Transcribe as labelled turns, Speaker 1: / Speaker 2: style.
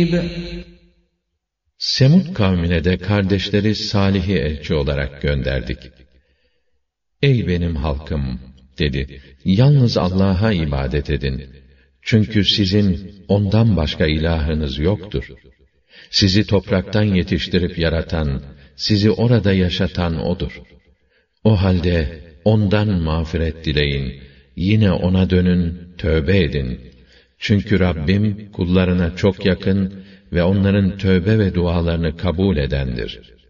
Speaker 1: Semud kavmine de kardeşleri Salih'i elçi olarak gönderdik. Ey benim halkım, dedi, yalnız Allah'a ibadet edin. Çünkü sizin ondan başka ilahınız yoktur. Sizi topraktan yetiştirip yaratan, sizi orada yaşatan O'dur. O halde ondan mağfiret dileyin, yine O'na dönün, tövbe edin. Çünkü Rabbim kullarına çok yakın ve onların tövbe ve dualarını kabul edendir.